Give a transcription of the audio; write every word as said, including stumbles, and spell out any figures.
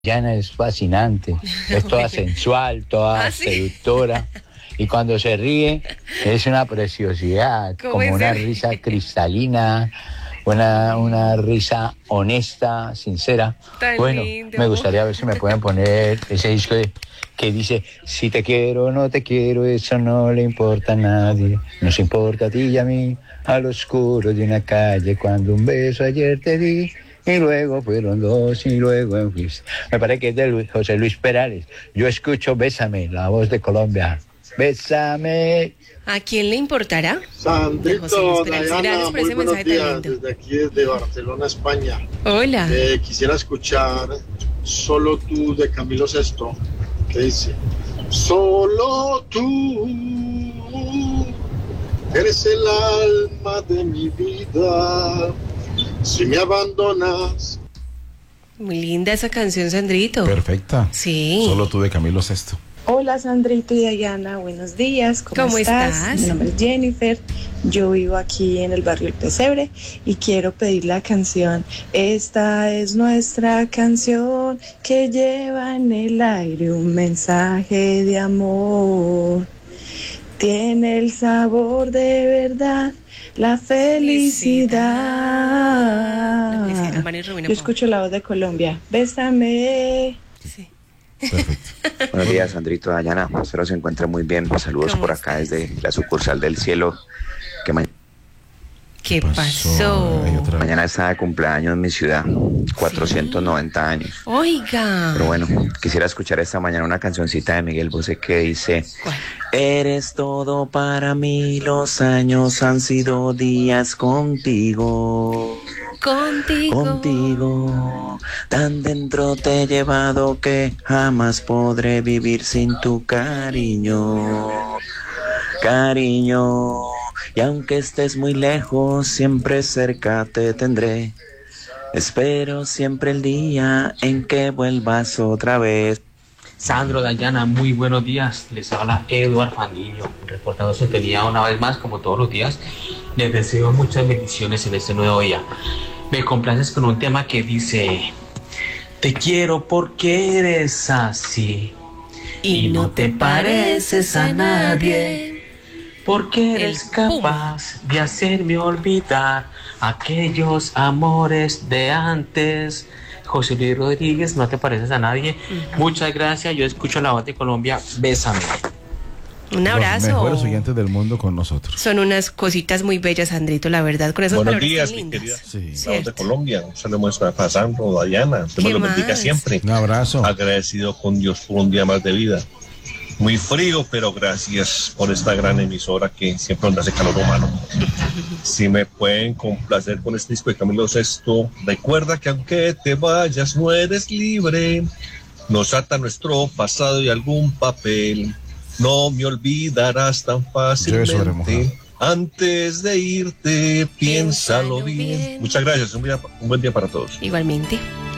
Yana es fascinante, es toda sensual, toda ¿Ah, sí? seductora, y cuando se ríe es una preciosidad, ¿Cómo como es una el- risa cristalina, una, una risa honesta, sincera. Tan Bueno, lindo. me gustaría ver si me pueden poner ese disco de- que dice, si te quiero o no te quiero, eso no le importa a nadie, nos importa a ti y a mí, al oscuro de una calle, cuando un beso ayer te di. Y luego fueron dos y luego en juicio. Me parece que es de Luis- José Luis Perales. Yo escucho Bésame, la voz de Colombia. Bésame. ¿A quién le importará? De José Luis Sandrito, Perales. Diana, Gracias por muy ese buenos mensaje tan días lindo. desde aquí, desde Barcelona, España. Hola. Eh, quisiera escuchar Solo tú de Camilo Sesto, que dice, solo tú eres el alma de mi vida, si me abandonas. Muy linda esa canción, Sandrito. Perfecta. Sí. Solo tú de Camilo Sesto. Hola Sandrito y Dayana, buenos días, ¿cómo, ¿Cómo estás? Mi nombre es Jennifer, yo vivo aquí en el barrio El Pesebre y quiero pedir la canción. Esta es nuestra canción que lleva en el aire un mensaje de amor. Tiene el sabor de verdad, la felicidad. La felicidad, Albania Rubina Yo Pau. escucho la voz de Colombia, bésame. Sí. Perfecto. Buenos días, Sandrito, Dayana. Espero se encuentre muy bien. Saludos ¿Cómo por acá estás? desde la sucursal del cielo. Que ma- ¿Qué pasó? pasó? Hay otra- mañana está de cumpleaños en mi ciudad. cuatrocientos noventa años. Oiga. Pero bueno, quisiera escuchar esta mañana una cancioncita de Miguel Bosé que dice: ¿Cuál? Eres todo para mí, los años han sido días contigo. Contigo. Contigo, tan dentro te he llevado que jamás podré vivir sin tu cariño, cariño. Y aunque estés muy lejos, siempre cerca te tendré. Espero siempre el día en que vuelvas otra vez. Sandro, Dayana, muy buenos días. Les habla Eduard Fandiño, reportando sintonía una vez más, como todos los días. Les deseo muchas bendiciones en este nuevo día. Me complaces con un tema que dice: te quiero porque eres así Y no te pareces a nadie. porque eres El Puma. capaz de hacerme olvidar aquellos amores de antes. José Luis Rodríguez, no te pareces a nadie. Muchas gracias. Yo escucho la voz de Colombia. Bésame. Un abrazo. Los mejores oyentes del mundo con nosotros. Son unas cositas muy bellas, Sandrito, la verdad, con esas Buenos palabras días, tan mi lindas. querida. Sí. La voz de Cierto. Colombia. Un saludo muestra para Sandro, Dayana. Dios me ¿Qué lo bendiga más? siempre. Un abrazo. Agradecido con Dios por un día más de vida. Muy frío, pero gracias por esta gran emisora que siempre nos hace calor humano. Si me pueden complacer con este disco de Camilo Sesto, recuerda que aunque te vayas no eres libre, nos ata nuestro pasado y algún papel, no me olvidarás tan Llueve sobre mojado. fácilmente. Antes de irte, piénsalo Piénsalo bien. bien. Muchas gracias, un, día- un buen día para todos. Igualmente.